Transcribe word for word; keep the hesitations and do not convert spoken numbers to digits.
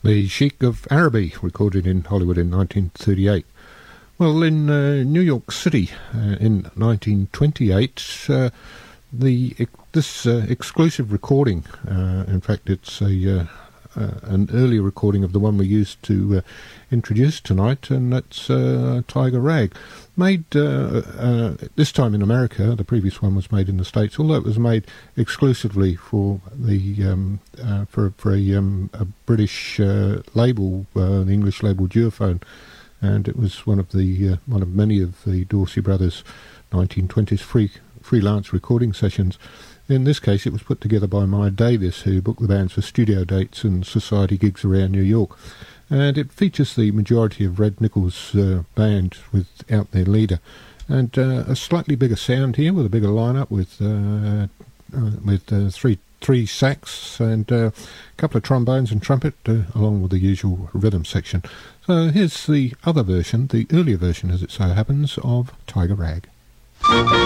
The Sheik of Araby, recorded in Hollywood in nineteen thirty-eight. Well, in uh, New York City uh, in nineteen twenty-eight, uh, the this uh, exclusive recording, uh, in fact it's a uh, uh, an early recording of the one we used to uh, introduce tonight, and that's uh, Tiger Rag. Made uh, uh, this time in America. The previous one was made in the States, although it was made exclusively for the um, uh, for for a, um, a British uh, label, uh, the English label Duophone, and it was one of the uh, one of many of the Dorsey brothers' nineteen twenties free freelance recording sessions. In this case, it was put together by Maya Davis, who booked the bands for studio dates and society gigs around New York. And it features the majority of Red Nichols' uh, band without their leader, and uh, a slightly bigger sound here with a bigger lineup with uh, uh, with uh, three three sax and uh, a couple of trombones and trumpet, uh, along with the usual rhythm section. So here's the other version, the earlier version, as it so happens, of Tiger Rag.